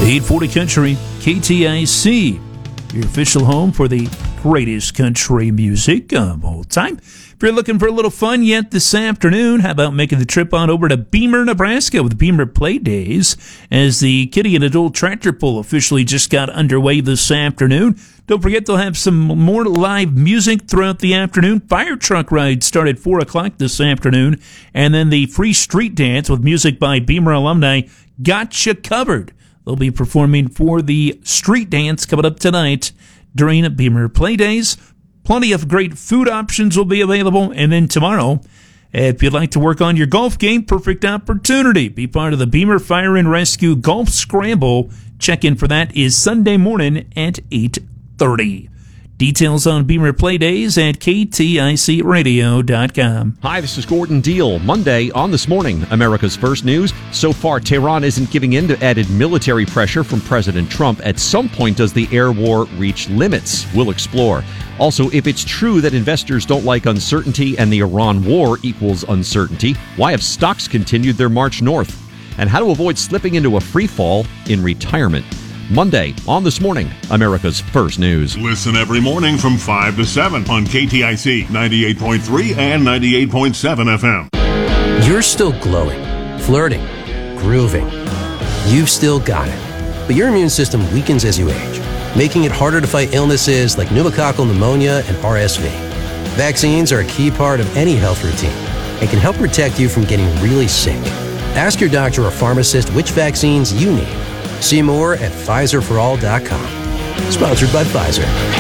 840 Country, KTIC, your official home for the greatest country music of all time. If you're looking for a little fun yet this afternoon, how about making the trip on over to Beamer, Nebraska with Beamer Play Days, as the Kitty and Adult Tractor Pull officially just got underway this afternoon. Don't forget they'll have some more live music throughout the afternoon. Fire truck rides start at 4 o'clock this afternoon, and then the free street dance with music by Beamer alumni got you covered. They'll be performing for the street dance coming up tonight during Beamer Play Days. Plenty of great food options will be available. And then tomorrow, if you'd like to work on your golf game, perfect opportunity. Be part of the Beamer Fire and Rescue Golf Scramble. Check-in for that is Sunday morning at 8:30. Details on Beamer Play Days at KTICradio.com. Hi, this is Gordon Deal. Monday on This Morning, America's First News. So far, Tehran isn't giving in to added military pressure from President Trump. At some point, does the air war reach limits? We'll explore. Also, if it's true that investors don't like uncertainty and the Iran war equals uncertainty, why have stocks continued their march north? And how to avoid slipping into a free fall in retirement. Monday on This Morning, America's First News. Listen every morning from 5 to 7 on KTIC 98.3 and 98.7 FM. You're still glowing, flirting, grooving. You've still got it. But your immune system weakens as you age, making it harder to fight illnesses like pneumococcal pneumonia and RSV. Vaccines are a key part of any health routine and can help protect you from getting really sick. Ask your doctor or pharmacist which vaccines you need. See more at PfizerForAll.com. Sponsored by Pfizer.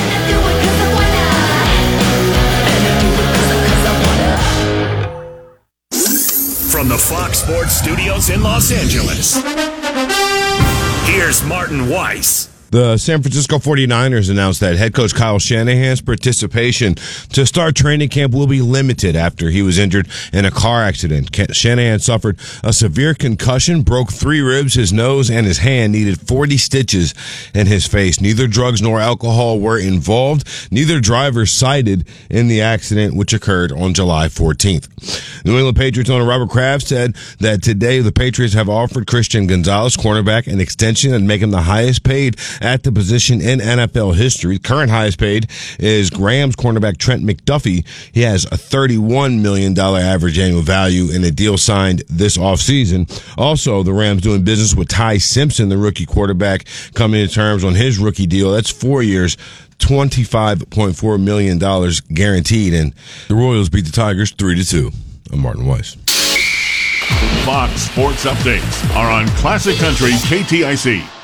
From the Fox Sports Studios in Los Angeles, here's Martin Weiss. The San Francisco 49ers announced that head coach Kyle Shanahan's participation to start training camp will be limited after he was injured in a car accident. Shanahan suffered a severe concussion, broke 3 ribs, his nose, and his hand, needed 40 stitches in his face. Neither drugs nor alcohol were involved. Neither driver cited in the accident, which occurred on July 14th. New England Patriots owner Robert Kraft said that today the Patriots have offered Christian Gonzalez, cornerback, an extension and make him the highest paid at the position in NFL history. Current highest paid is Rams cornerback Trent McDuffie. He has a $31 million average annual value in a deal signed this offseason. Also, the Rams doing business with Ty Simpson, the rookie quarterback, coming to terms on his rookie deal. That's 4 years, $25.4 million guaranteed. And the Royals beat the Tigers 3-2. I'm Martin Weiss. Fox Sports Updates are on Classic Country KTIC.